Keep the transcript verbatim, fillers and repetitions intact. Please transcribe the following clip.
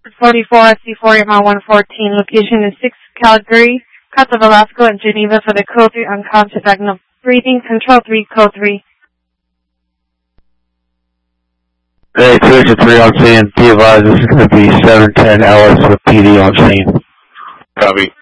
forty-four at C four, mile one fourteen. Location is six Calgary, Casa Velasco, and Geneva for the code three unconscious diagnose. Breathing, control three, code three. Hey, Cruiser three on scene. Be advised, this is going to be seven ten L S with P D on scene. Copy.